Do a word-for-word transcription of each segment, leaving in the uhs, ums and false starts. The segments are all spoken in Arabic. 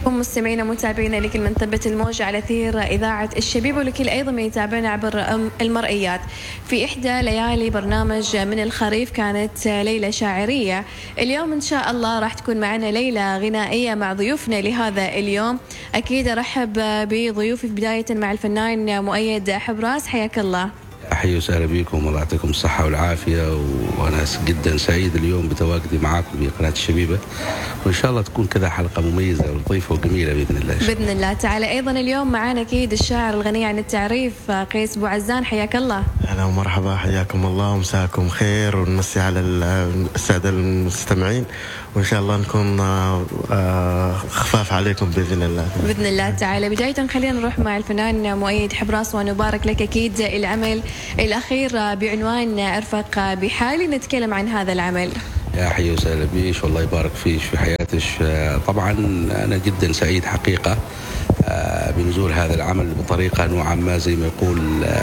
مستمعينا متابعينا لكل من ثبت الموجة على أثير إذاعة الشبيبة، ولكل أيضا من يتابعنا عبر المرئيات. في إحدى ليالي برنامج من الخريف كانت ليلة شاعرية. اليوم إن شاء الله راح تكون معنا ليلة غنائية مع ضيوفنا لهذا اليوم. أكيد أرحب بضيوفي بداية مع الفنان مؤيد حبراس، حياك الله. أحيي وسهلا بكم والله يعطيكم الصحة والعافية، وأنا جدا سعيد اليوم بتواجدي معاكم بقناة الشبيبة، وإن شاء الله تكون كذا حلقة مميزة ولطيفة وجميلة بإذن الله. بإذن الله تعالى. أيضا اليوم معنا أكيد الشاعر الغني عن التعريف قيس بوعزان، حياك الله. أهلا ومرحبا، حياكم الله ومساكم خير، ونمسي على السادة المستمعين، وإن شاء الله نكون خفاف عليكم بإذن الله. بإذن الله تعالى. بداية خلينا نروح مع الفنان مؤيد حبراس، ونبارك لك أكيد العمل الأخير بعنوان أرفق بحالي. نتكلم عن هذا العمل. يا حي وسهلا بيش، والله يبارك فيش في حياتش. طبعا أنا جدا سعيد حقيقة بنزول هذا العمل بطريقة نوعا ما زي ما يقول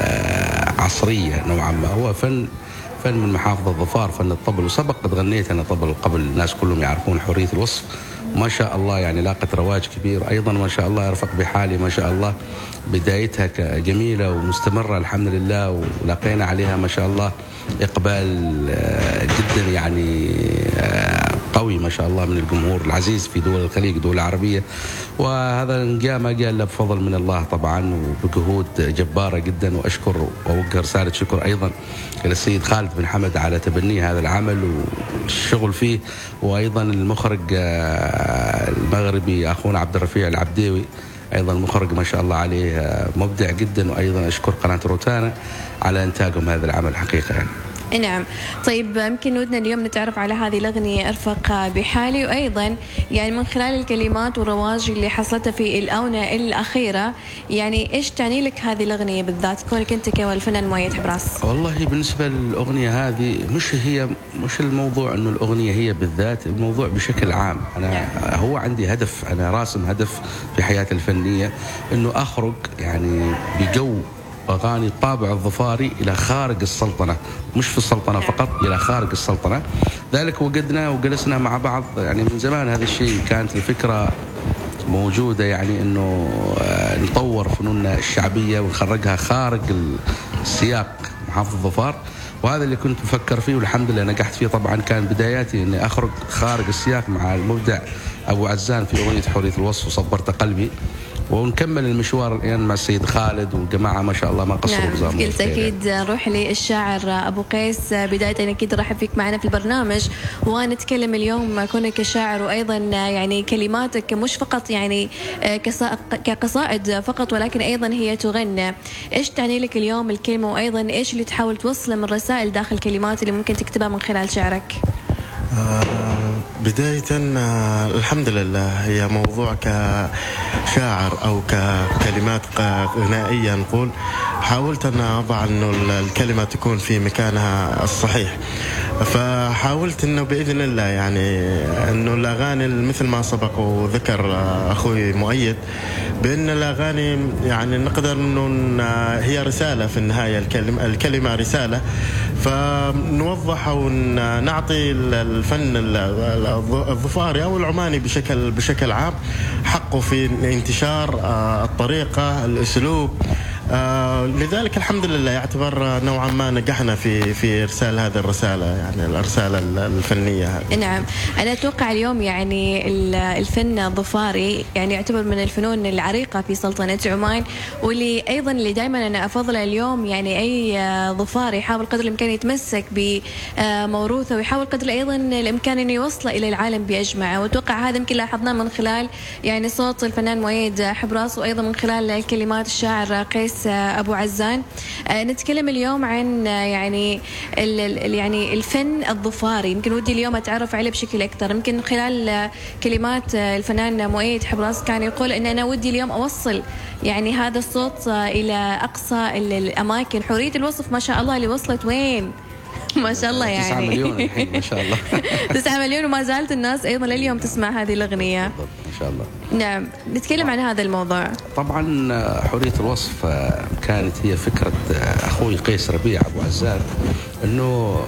عصرية نوعا ما. هو فن فن من محافظة ظفار، فن الطبل، وسبق قد غنيت أنا طبل قبل، الناس كلهم يعرفون حرية الوصف ما شاء الله، يعني لاقت رواج كبير. أيضا ما شاء الله أرفق بحالي ما شاء الله بدايتها جميلة ومستمرة الحمد لله، ولقينا عليها ما شاء الله إقبال جدا يعني قوي ما شاء الله من الجمهور العزيز في دول الخليج دول العربية. وهذا جاء ما جاء إلا بفضل من الله طبعا وبجهود جبارة جدا، وأشكر وأوجه رسالة شكر أيضا إلى السيد خالد بن حمد على تبنيه هذا العمل والشغل فيه، وأيضا المخرج المغربي أخونا عبد الرفيع العبديوي أيضا المخرج ما شاء الله عليه مبدع جدا، وأيضا أشكر قناة روتانا على إنتاجهم هذا العمل حقيقة يعني. نعم. طيب يمكن ودنا اليوم نتعرف على هذه الأغنية أرفق بحالي، وأيضا يعني من خلال الكلمات والرواج اللي حصلتها في الآونة الأخيرة، يعني إيش تعني لك هذه الأغنية بالذات كونك أنت كالفنان مؤيد حبراس؟ والله بالنسبة للأغنية هذه مش هي مش الموضوع إنه الأغنية هي بالذات، الموضوع بشكل عام. أنا نعم. هو عندي هدف، أنا راسم هدف في حياتي الفنية إنه أخرج يعني بجو أغاني الطابع الظفاري إلى خارج السلطنة، مش في السلطنة فقط، إلى خارج السلطنة. ذلك وجدنا وجلسنا مع بعض يعني من زمان، هذا الشيء كانت الفكرة موجودة، يعني إنه نطور فنوننا الشعبية ونخرجها خارج السياق محافظة ظفار، وهذا اللي كنت مفكر فيه والحمد لله نجحت فيه. طبعا كان بداياتي إني أخرج خارج السياق مع المبدع أبو عزان في أغنية حرية الوصف وصبرت قلبي، ونكمل المشوار الآن مع السيد خالد والجماعة ما شاء الله ما قصروا بزام. نعم. قلت أكيد نروح للشاعر أبو قيس. بداية أكيد رحب فيك معنا في البرنامج، ونتكلم اليوم كونك شاعر، وأيضا يعني كلماتك مش فقط يعني كقصائد فقط، ولكن أيضا هي تغنى. إيش تعني لك اليوم الكلمة، وأيضا إيش اللي تحاول توصله من رسائل داخل الكلمات اللي ممكن تكتبها من خلال شعرك؟ آه بداية آه الحمد لله، هي موضوع كشاعر أو ككلمات غنائية نقول، حاولت أن أضع أنه الكلمة تكون في مكانها الصحيح، فحاولت أنه بإذن الله يعني أنه الأغاني مثل ما سبق وذكر أخوي مؤيد بأن الأغاني يعني نقدر أنه هي رسالة في النهاية، الكلمة, الكلمة رسالة، فنوضح ونعطي الفن الظفاري أو العماني بشكل بشكل عام حقه في انتشار الطريقة الأسلوب. آه لذلك الحمد لله يعتبر نوعا ما نجحنا في في ارسال هذه الرساله، يعني الرساله الفنيه هذه. نعم. انا اتوقع اليوم يعني الفن الظفاري يعني يعتبر من الفنون العريقه في سلطنه عمان، واللي ايضا اللي دائما انا افضله اليوم يعني اي ظفاري يحاول قدر الامكان يتمسك بموروثه، ويحاول قدر ايضا الامكان انه يوصله الى العالم باجمعه. واتوقع هذا يمكن لاحظناه من خلال يعني صوت الفنان مؤيد حبراس، وايضا من خلال كلمات الشاعر قيس أبو عزان. نتكلم اليوم عن يعني يعني الفن الظفاري. يمكن ودي اليوم أتعرف عليه بشكل أكثر. يمكن خلال كلمات الفنان مؤيد حبراس كان يقول إن أنا ودي اليوم أوصل يعني هذا الصوت إلى أقصى الأماكن. حرية الوصف ما شاء الله اللي وصلت وين ما شاء الله، يعني تسعة مليون الحين ما شاء الله. تسعة مليون، وما زالت الناس أيضا لليوم تسمع هذه الأغنية ما شاء الله. نعم. نتكلم عن هذا الموضوع. طبعا حرية الوصف كانت هي فكرة أخوي قيس ربيع أبو عزان، أنه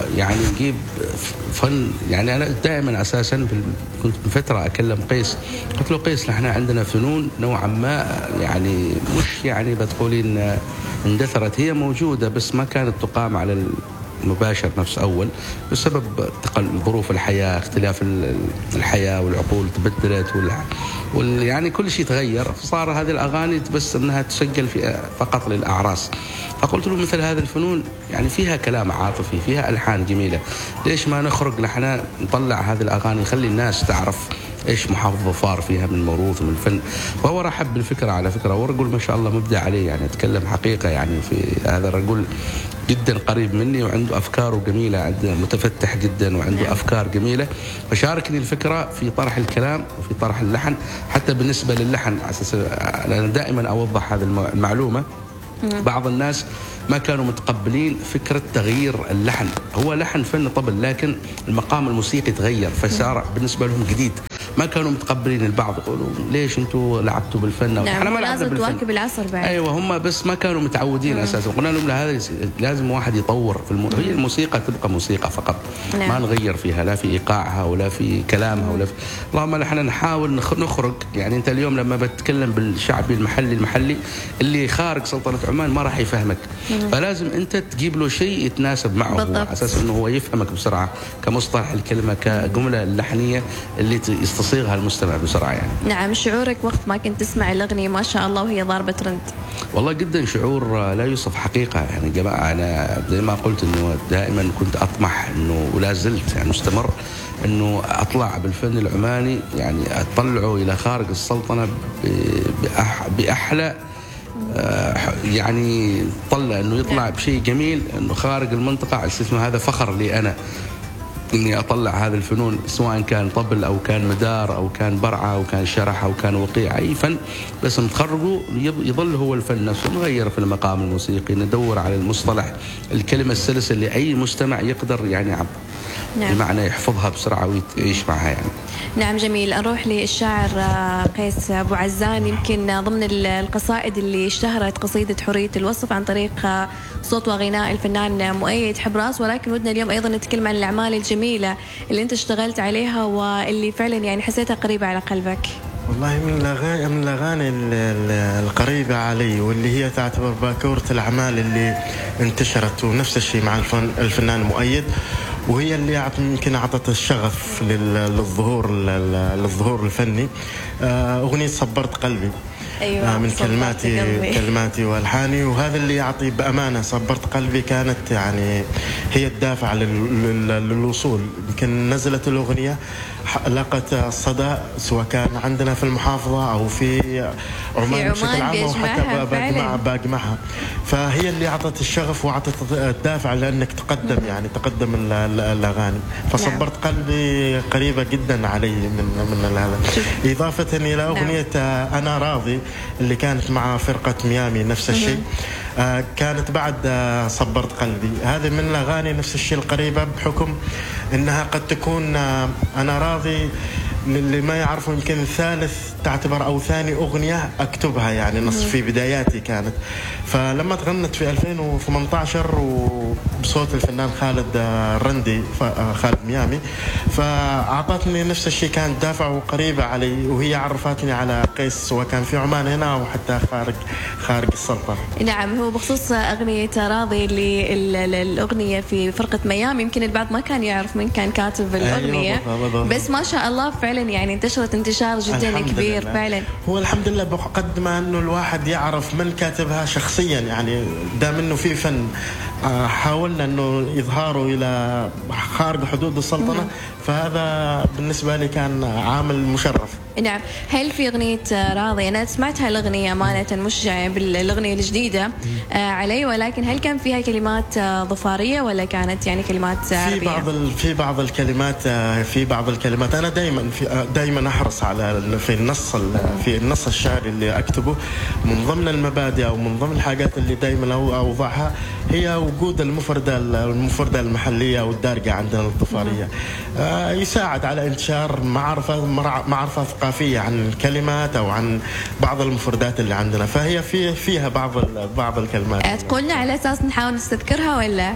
يعني نجيب فن. يعني أنا دائما أساسا كنت من فترة أكلم قيس، قلت له قيس نحن عندنا فنون نوعا ما يعني مش يعني بتقولين اندثرت، هي موجودة بس ما كانت تقام على المباشر نفس أول بسبب ظروف الحياة، اختلاف الحياة والعقول تبدلت وال يعني كل شيء تغير، فصار هذه الأغاني بس أنها تسجل في فقط للأعراس. فقلت له مثل هذه الفنون يعني فيها كلام عاطفي، فيها ألحان جميلة، ليش ما نخرج نحن نطلع هذه الأغاني نخلي الناس تعرف ايش محافظ ظفار فيها من موروث ومن فن. فهو رحب بالفكره على فكره، ورجل ما شاء الله مبدع عليه، يعني اتكلم حقيقه يعني في هذا الرجل جدا قريب مني وعنده افكاره جميله، عنده متفتح جدا وعنده افكار جميله، فشاركني الفكره في طرح الكلام وفي طرح اللحن. حتى بالنسبه للحن على اساس انا دائما اوضح هذه المعلومه، بعض الناس ما كانوا متقبلين فكرة تغيير اللحن، هو لحن فن طبل لكن المقام الموسيقي تغير فصار بالنسبة لهم جديد، ما كانوا متقبلين. البعض يقولوا ليش انتم لعبتوا بالفن؟ نعم، احنا ما لازم تواكب العصر بعد. ايوه هم بس ما كانوا متعودين مم. اساسا. قلنا لهم لا، هذا لازم واحد يطور في الم... هي الموسيقى تبقى موسيقى فقط، نعم. ما نغير فيها لا في ايقاعها ولا في كلامها ولا في... اللهم نحن نحاول نخرج. يعني انت اليوم لما بتتكلم بالشعبي المحلي المحلي اللي خارج سلطنة عمان ما راح يفهمك، مم. فلازم انت تجيب له شيء يتناسب معه على اساس انه هو يفهمك بسرعه كمصطلح الكلمه كجمله اللحنيه اللي يستصيغها المستمع بسرعه يعني. نعم، شعورك وقت ما كنت تسمع الاغنيه ما شاء الله وهي ضاربه ترند؟ والله جدا شعور لا يوصف حقيقه. يعني جماعه انا زي ما قلت انه دائما كنت اطمح انه ولا زلت يعني مستمر انه اطلع بالفن العماني، يعني اطلعه الى خارج السلطنه باحلى يعني طلع انه يطلع بشيء جميل انه خارج المنطقه، على اساس انه هذا فخر لي انا اني اطلع هذه الفنون، سواء كان طبل او كان مدار او كان برعه او كان شرح او كان وقيع، اي فن بس نخرجه يظل هو الفن نفسه. نغير في المقام الموسيقي، ندور على المصطلح الكلمه السلسه اللي اي مستمع يقدر يعني عب نعم. بمعنى يحفظها بسرعه ويعيش معها يعني. نعم جميل. نروح للشاعر قيس أبو عزان. يمكن ضمن القصائد اللي اشتهرت قصيدة حرية الوصف عن طريق صوت وغناء الفنان مؤيد حبراس، ولكن ودنا اليوم أيضا نتكلم عن الأعمال الجميلة اللي أنت اشتغلت عليها واللي فعلا يعني حسيتها قريبة على قلبك. والله من الأغاني من الأغاني القريبة علي واللي هي تعتبر باكورة الأعمال اللي انتشرت، ونفس الشيء مع الفن الفنان مؤيد، وهي اللي يمكن أعطت الشغف للظهور للظهور الفني. أغنية صبرت قلبي، أيوة من كلماتي كلماتي والحاني، وهذا اللي يعطي بامانه. صبرت قلبي كانت يعني هي الدافع للوصول. يمكن نزلت الاغنيه لقت صدى سواء كان عندنا في المحافظه او في عمان بشكل عام او حتى باقي معها، فهي اللي اعطت الشغف واعطت الدافع لانك تقدم يعني تقدم الاغاني. فصبرت نعم. قلبي قريبه جدا علي من من هذا، اضافه الى اغنيه نعم. انا راضي اللي كانت مع فرقة ميامي نفس الشيء، آه كانت بعد آه صبرت قلبي. هذه من الأغاني نفس الشيء القريبة، بحكم أنها قد تكون آه أنا راضي للي ما يعرفوا يمكن ثالث تعتبر أو ثاني أغنية أكتبها، يعني نص في بداياتي كانت. فلما تغنت في ألفين وثمانية عشر وبصوت الفنان خالد الرندي خالد ميامي، فأعطتني نفس الشيء، كانت دافع وقريبة علي، وهي عرفتني على قيس سواء كان في عمان هنا أو حتى خارج خارج السلطنة. نعم، هو بخصوص أغنية راضي اللي الأغنية في فرقة ميامي، يمكن البعض ما كان يعرف من كان كاتب الأغنية، أيوة بس ما شاء الله فعلا يعني انتشرت انتشار جدا كبير لله. فعلا هو الحمد لله بقد ما انه الواحد يعرف من كاتبها شخصيا، يعني دام انه في فن حاولنا انه اظهاره الى خارج حدود السلطنه، فهذا بالنسبه لي كان عامل مشرف. نعم، هل في اغنيه راضي انا سمعتها الاغنيه امانه مش بالاغنيه الجديده آه علي، ولكن هل كان فيها كلمات ظفاريه ولا كانت يعني كلمات عربيه؟ في بعض في بعض الكلمات في بعض الكلمات انا دائما في دائما احرص على في النص في النص الشعري اللي اكتبه، من ضمن المبادئ او من ضمن الحاجات اللي دائما اوضعها هي وجود المفردة المفردة المحلية والدارجة عندنا الظفارية، آه يساعد على انتشار معرفة معرفة ثقافية عن الكلمات أو عن بعض المفردات اللي عندنا، فهي في فيها بعض بعض الكلمات. تقولنا على أساس نحاول نستذكرها ولا؟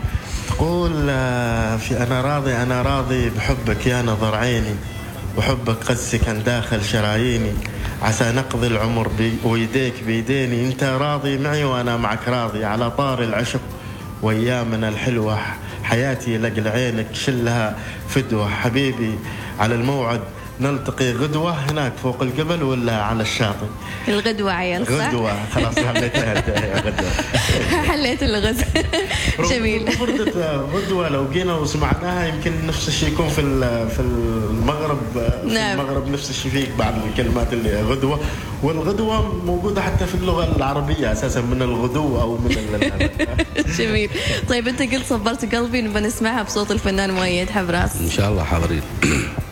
تقول آه، في أنا راضي أنا راضي بحبك يا نظر عيني، وحبك قد سكن داخل شراييني، عسى نقضي العمر بي ويديك بيديني. انت راضي معي وانا معك راضي، على طار العشق وايامنا الحلوة، حياتي لقل عينك شلها فدوة. حبيبي على الموعد نلتقي غدوة، هناك فوق الجبل ولا على الشاطئ؟ الغدوة عيال صح؟ غدوة خلاص حليتها غدوة. حليت الغز. جميل. فردة غدوة لو جينا وسمعناها يمكن نفس الشيء يكون في في المغرب. في نعم. المغرب نفس الشيء فيك بعض الكلمات اللي غدوة، والغدوة موجودة حتى في اللغة العربية أساسا من الغدو أو من. جميل. طيب أنت قلت صبرت قلبي، نبى نسمعها بصوت الفنان مؤيد حبراس. إن شاء الله حاضرين.